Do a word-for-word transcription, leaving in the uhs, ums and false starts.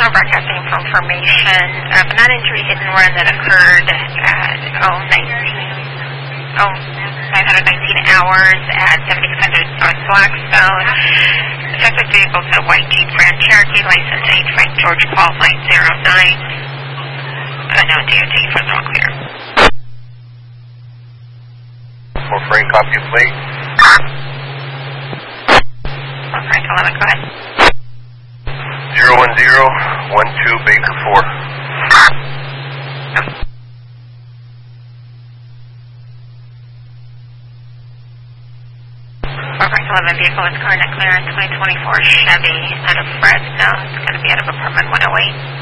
We're broadcasting for information of a non-injury hit and run that occurred at oh nine nineteen hours at seventy-six hundred North Blackstone. The subject vehicle is a white Jeep Grand Cherokee, license H Frank George Paul Flight zero nine. Unknown D O T, further all clear. For Frank, copy of plate. For Frank eleven, go ahead. zero one zero one two Baker four. For Frank eleven, vehicle is current at clearance twenty twenty-four Chevy out of Fresno. It's going to be out of apartment one oh eight.